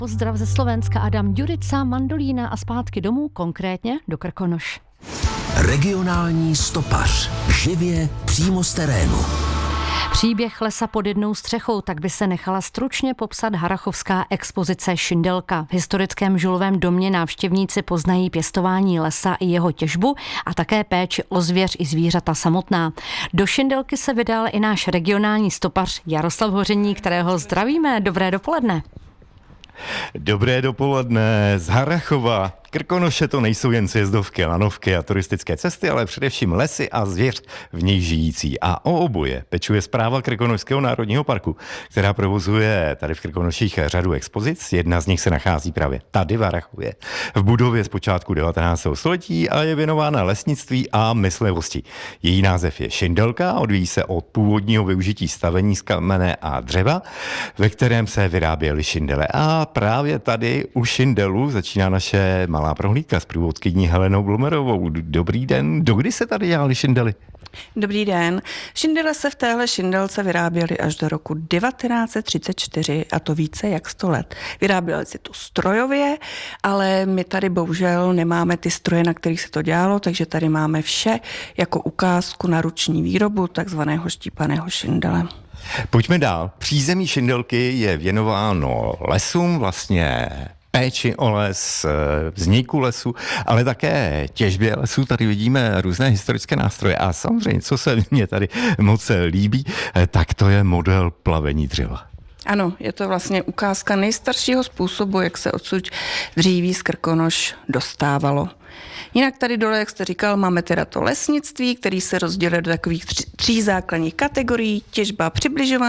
Pozdrav ze Slovenska, Adam Ďurica, mandolína a zpátky domů, konkrétně do Krkonoš. Regionální stopař. Živě přímo z terénu. Příběh lesa pod jednou střechou, tak by se nechala stručně popsat harrachovská expozice Šindelka. V historickém žulovém domě návštěvníci poznají pěstování lesa i jeho těžbu a také péči o zvěř i zvířata samotná. Do Šindelky se vydal i náš regionální stopař Jaroslav Hoření, kterého zdravíme. Dobré dopoledne. Dobré dopoledne z Harrachova. Krkonoše to nejsou jen sjezdovky, lanovky a turistické cesty, ale především lesy a zvěř v nich žijící. A o oboje pečuje Správa Krkonošského národního parku, která provozuje tady v Krkonoších řadu expozic. Jedna z nich se nachází právě tady v Harrachově, v budově z počátku 19. století a je věnována lesnictví a myslivosti. Její název je Šindelka, odvíjí se od původního využití stavení z kamene a dřeva, ve kterém se vyráběly šindele. A právě tady u Šindelu začíná naše malá prohlídka s průvodkyní Helenou Blumerovou. Dobrý den. Dokdy se tady dělaly šindely? Dobrý den. Šindele se v téhle šindelce vyráběly až do roku 1934 a to více jak 100 let. Vyráběly se to strojově, ale my tady bohužel nemáme ty stroje, na kterých se to dělalo, takže tady máme vše jako ukázku na ruční výrobu takzvaného štípaného šindele. Pojďme dál. Přízemí Šindelky je věnováno lesům, vlastně péči o les, vzniku lesu, ale také těžbě lesů. Tady vidíme různé historické nástroje a samozřejmě, co se mně tady moc líbí, tak to je model plavení dřeva. Ano, je to vlastně ukázka nejstaršího způsobu, jak se odsud dříví z Krkonoš dostávalo. Jinak tady dole, jak jste říkal, máme teda to lesnictví, který se rozděluje do takových tří základních kategorií. Těžba přibližovaná